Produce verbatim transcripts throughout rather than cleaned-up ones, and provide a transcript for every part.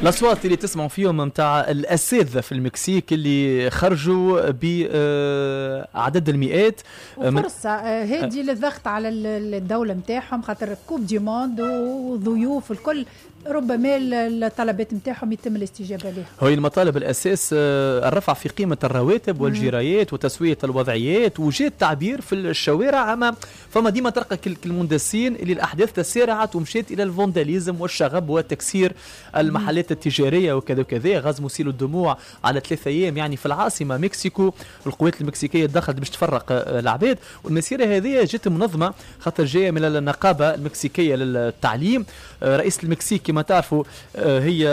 الاصوات اللي تسمعوا فيهم نتاع الاساتذه في المكسيك اللي خرجوا بعدد المئات. وفرصه هذه للضغط على الدوله نتاعهم خاطر كوب دي موند وضيوف الكل، ربما الطلبات نتاعهم يتم الاستجابه لها. هي المطالب الاساس الرفع في قيمه الرواتب والجرايات وتسويه الوضعيات وجاء التعبير في الشوارع. اما فما ديما تلقى المندسين اللي الاحداث تسارعت ومشيت الى الفانداليزم والشغب وتكسير المحلات التجاريه وكذا وكذا، غاز مسيل الدموع على ثلاثة ايام يعني في العاصمه مكسيكو. القوات المكسيكيه دخلت باش تفرق العباد، والمسيره هذه جت منظمه خاطر جايه من النقابه المكسيكيه للتعليم. رئيس المكسيك كما تعرفوا هي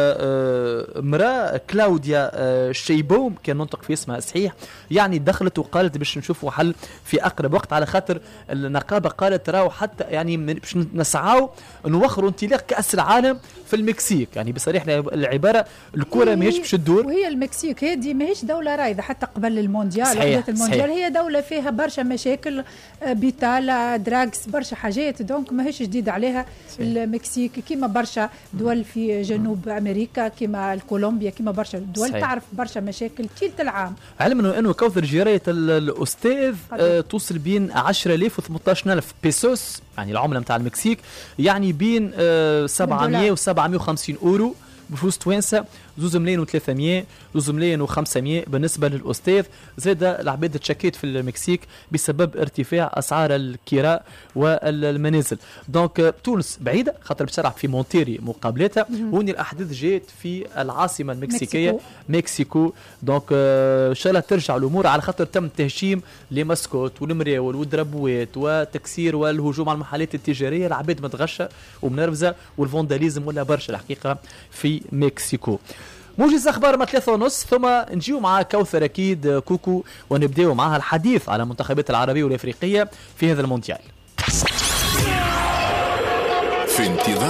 امراه كلاوديا شيبوم، كان ننطق في اسمها صحيح، يعني دخلت وقالت باش نشوفوا حل في اقرب وقت، على خاطر النقابه قالت راهو حتى يعني باش نسعاو نوخروا انطلاق كاس العالم في المكسيك. يعني بصريح العباره الكره ماهيش باش تدور، وهي المكسيك هذه ماهيش دوله رايده حتى قبل المونديال. صحيح المونديال صحيح. هي دوله فيها برشا مشاكل، بيتالا دراغس برشا حاجات، دونك ماهيش جديد عليها صحيح. المكسيك كيما برشا دول في جنوب امريكا كيما كولومبيا كيما برشا دول صحيح. تعرف برشا مشاكل طيله العام. علما انه كوثر جرايه الاستاذ آه توصل بين عشرة آلاف و ثمانية عشر ألف بيسوس، يعني العمله نتاع المكسيك، يعني بين آه سبعمائة و سبعمائة وخمسين اورو بفلوس توانسه، زوز ملايين وثلاثمائة، زوز ملايين وخمسمائة بالنسبه للاستاذ. زاد العباد تشكيت في المكسيك بسبب ارتفاع اسعار الكراء والمنازل. دونك تونس بعيده خاطر بتشرح في مونتيري مقابلتها، وين الاحداث جات في العاصمه المكسيكيه مكسيكو, مكسيكو. دونك ان شاء الله ترجع الامور، على خاطر تم تهشيم لمسكوت والمراول والدربوات وتكسير والهجوم على المحلات التجاريه. العباد متغشه ومنرفزه والفونداليزم ولا برشا الحقيقه في مكسيكو. موجز اخبار ما ثلاثة ونص، ثم نجيو مع كوثر اكيد كوكو ونبداو معها الحديث على المنتخبات العربيه والافريقيه في هذا المونديال. في انتظار